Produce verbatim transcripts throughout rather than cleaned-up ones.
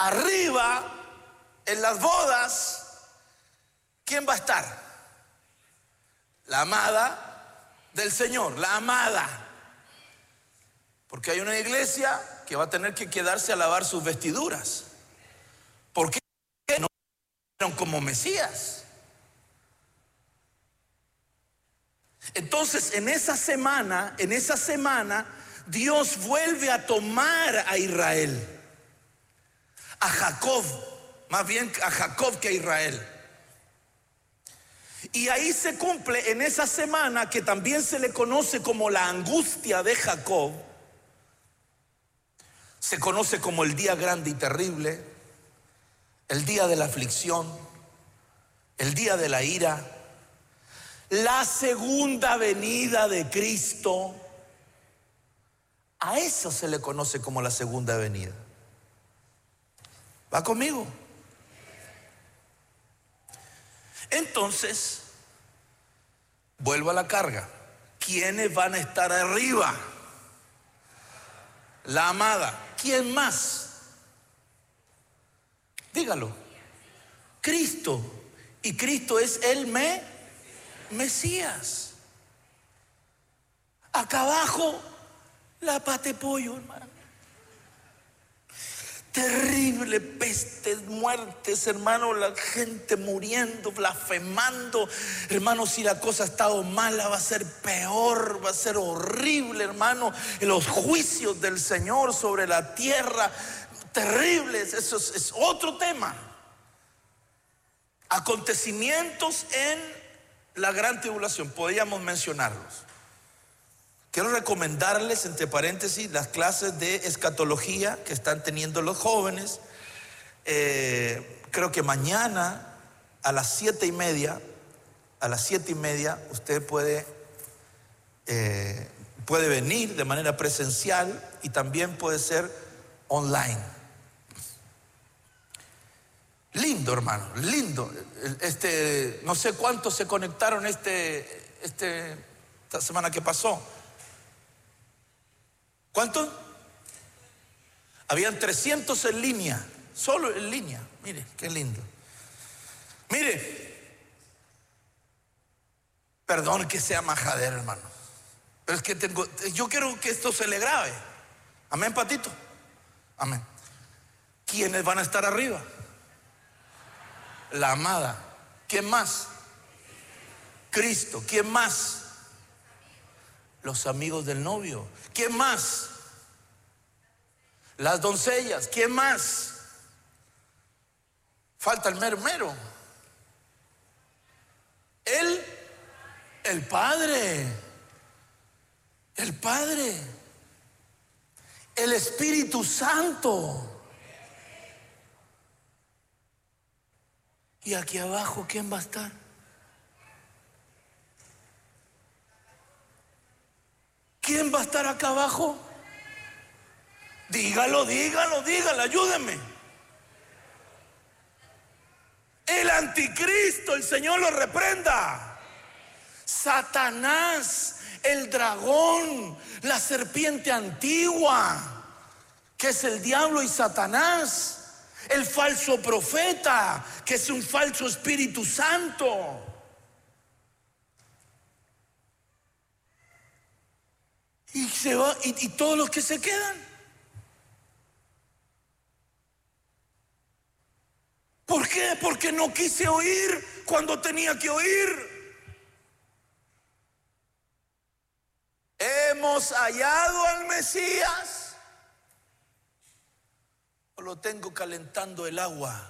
arriba, en las bodas, ¿quién va a estar? La amada del Señor, la amada. Porque hay una iglesia que va a tener que quedarse a lavar sus vestiduras. ¿Por qué no eran como Mesías? Entonces, en esa semana, en esa semana, Dios vuelve a tomar a Israel, a Jacob, más bien a Jacob que a Israel. Y ahí se cumple en esa semana, que también se le conoce como la angustia de Jacob. Se conoce como el día grande y terrible, el día de la aflicción, el día de la ira, la segunda venida de Cristo. A eso se le conoce como la segunda venida. ¿Va conmigo? Entonces, vuelvo a la carga. ¿Quiénes van a estar arriba? La amada. ¿Quién más? Dígalo. Cristo. Y Cristo es el me, Mesías. Acá abajo, la pata de pollo, hermano. Terrible, pestes, muertes, hermano, la gente muriendo, blasfemando. Hermano, si la cosa ha estado mala, va a ser peor, va a ser horrible, hermano. Los juicios del Señor sobre la tierra, terribles, eso es, es otro tema. Acontecimientos en la gran tribulación, podríamos mencionarlos. Quiero recomendarles, entre paréntesis, las clases de escatología que están teniendo los jóvenes. Eh, creo que mañana a las siete y media, a las siete y media, usted puede, eh, puede venir de manera presencial y también puede ser online. Lindo, hermano, lindo. Este, no sé cuántos se conectaron este, este, esta semana que pasó. ¿Cuántos? Habían trescientos en línea, solo en línea. Mire, qué lindo. Mire, perdón que sea majadero, hermano, pero es que tengo, yo quiero que esto se le grabe. Amén, Patito. Amén. ¿Quiénes van a estar arriba? La amada. ¿Quién más? Cristo. ¿Quién más? Los amigos del novio. ¿Quién más? Las doncellas. ¿Quién más? Falta el mero mero. El, el Padre. El Padre. El Espíritu Santo. Y aquí abajo, ¿quién va a estar? ¿Quién va a estar acá abajo? Dígalo, dígalo, dígalo, ayúdenme. El anticristo, el Señor lo reprenda. Satanás, el dragón, la serpiente antigua, que es el diablo y Satanás. El falso profeta, que es un falso Espíritu Santo. Y se va, y, y todos los que se quedan. ¿Por qué? Porque no quise oír cuando tenía que oír. ¿Hemos hallado al Mesías? ¿O lo tengo calentando el agua?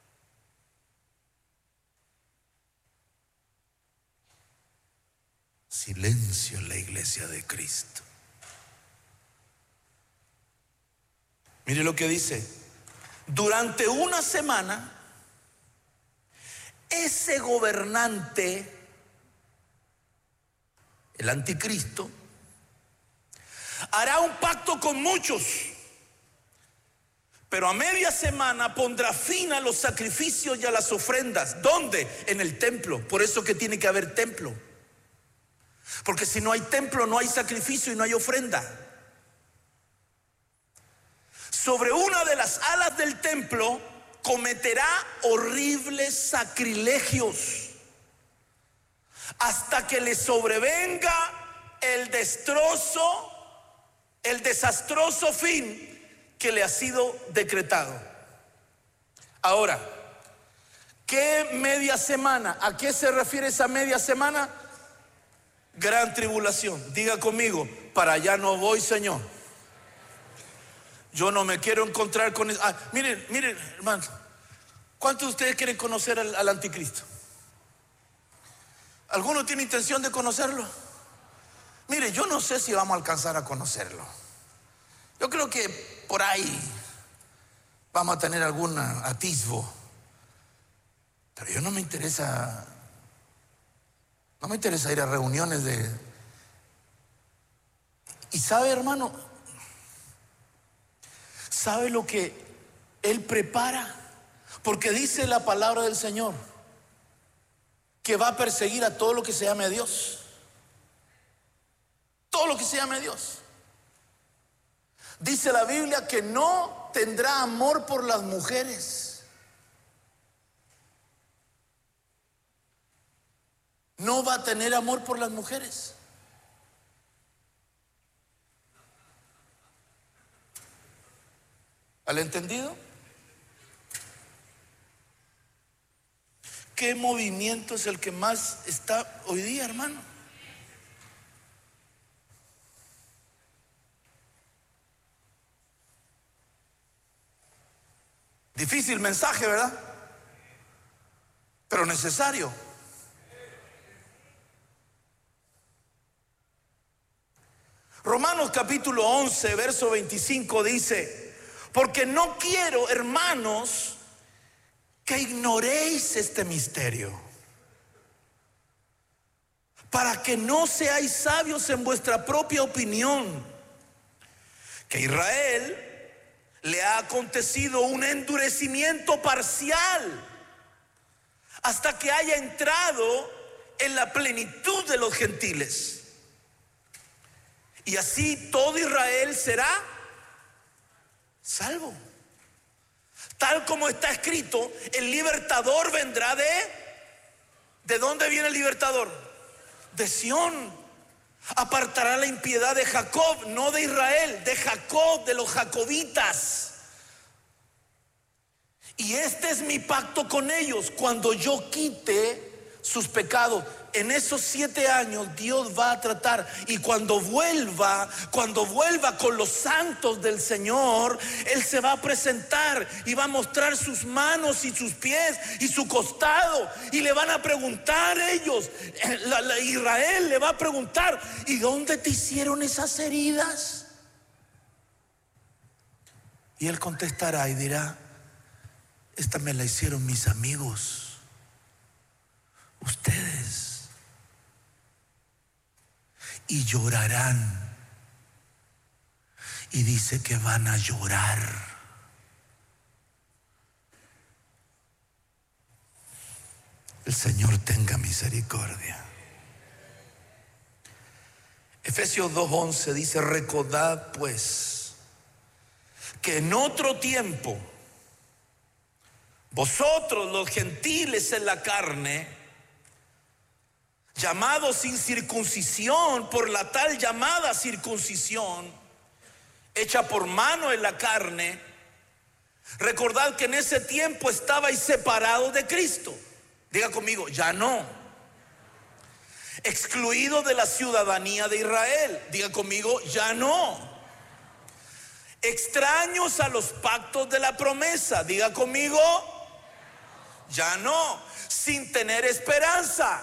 Silencio en la iglesia de Cristo. Mire lo que dice. Durante una semana, ese gobernante, el anticristo, hará un pacto con muchos, pero a media semana pondrá fin a los sacrificios y a las ofrendas. ¿Dónde? En el templo. Por eso que tiene que haber templo. Porque si no hay templo, no hay sacrificio y no hay ofrenda. sobre una de las alas del templo cometerá horribles sacrilegios hasta que le sobrevenga el destrozo, el desastroso fin que le ha sido decretado. Ahora, ¿qué media semana? ¿A qué se refiere esa media semana? Gran tribulación. Diga conmigo, para allá no voy, Señor. Yo no me quiero encontrar con eso. Ah, miren, miren, hermano, ¿cuántos de ustedes quieren conocer al, al anticristo? ¿Alguno tiene intención de conocerlo? Mire, yo no sé si vamos a alcanzar a conocerlo. Yo creo que por ahí vamos a tener algún atisbo. Pero yo no me interesa, no me interesa ir a reuniones de... Y sabe, hermano, ¿sabe lo que Él prepara? Porque dice la palabra del Señor que va a perseguir a todo lo que se llame a Dios. Todo lo que se llame a Dios. Dice la Biblia que no tendrá amor por las mujeres. No va a tener amor por las mujeres. ¿Al entendido? ¿Qué movimiento es el que más está hoy día, hermano? Difícil mensaje, ¿verdad? Pero necesario. Romanos capítulo once, verso veinticinco dice: porque no quiero, hermanos, que ignoréis este misterio, para que no seáis sabios en vuestra propia opinión, que a Israel le ha acontecido un endurecimiento parcial hasta que haya entrado en la plenitud de los gentiles. Y así todo Israel será salvo. Tal como está escrito, el libertador vendrá de... ¿De dónde viene el libertador? De Sión. Apartará la impiedad de Jacob, no de Israel, de Jacob, de los jacobitas. Y este es mi pacto con ellos, cuando yo quite sus pecados. En esos siete años Dios va a tratar, y cuando vuelva, cuando vuelva con los santos del Señor, Él se va a presentar y va a mostrar sus manos y sus pies y su costado, y le van a preguntar ellos, la, la Israel le va a preguntar: ¿y dónde te hicieron esas heridas? Y Él contestará y dirá: esta me la hicieron mis amigos, ustedes. Y llorarán. Y dice que van a llorar. El Señor tenga misericordia. Efesios dos once dice: recordad pues que en otro tiempo vosotros los gentiles en la carne, llamados sin circuncisión por la tal llamada circuncisión hecha por mano en la carne, recordad que en ese tiempo estabais separados de Cristo. Diga conmigo: ya no. Excluidos de la ciudadanía de Israel. Diga conmigo: ya no. Extraños a los pactos de la promesa. Diga conmigo: ya no. Sin tener esperanza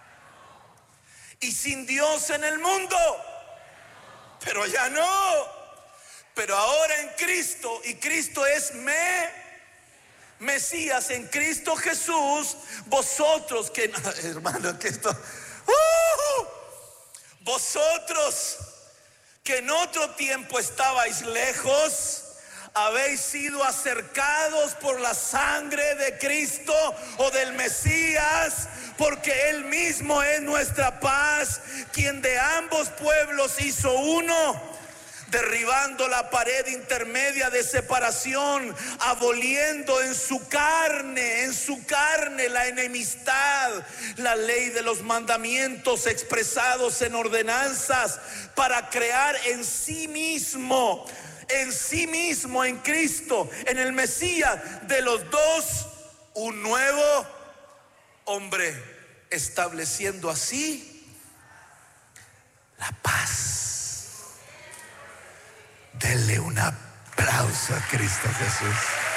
y sin Dios en el mundo. Pero ya no. Pero ahora en Cristo, y Cristo es me, Mesías, en Cristo Jesús, vosotros que, hermano, que esto, uh, vosotros que en otro tiempo estabais lejos, habéis sido acercados por la sangre de Cristo o del Mesías, porque Él mismo es nuestra paz, quien de ambos pueblos hizo uno, derribando la pared intermedia de separación, aboliendo en su carne, en su carne la enemistad, la ley de los mandamientos expresados en ordenanzas, para crear en sí mismo, en sí mismo, en Cristo, en el Mesías, de los dos un nuevo hombre, estableciendo así la paz. Denle un aplauso a Cristo Jesús.